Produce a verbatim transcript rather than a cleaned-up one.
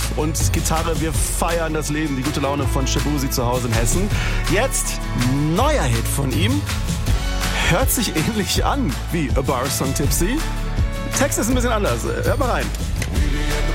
und Gitarre. Wir feiern das Leben, die gute Laune von Shaboozey zu Hause in Hessen. Jetzt neuer Hit von ihm. Hört sich ähnlich an wie A Bar Song Tipsy. Text ist ein bisschen anders. Hört mal rein.